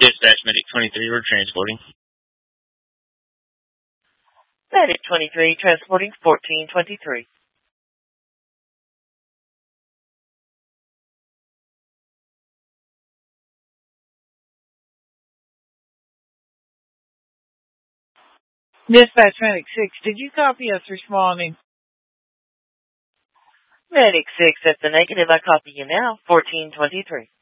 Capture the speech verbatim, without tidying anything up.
Dispatch Medic twenty-three, we're transporting. Medic twenty-three, transporting fourteen twenty-three. Dispatch Medic six, did you copy us responding? Medic six, that's the negative. I copy you now, fourteen twenty-three.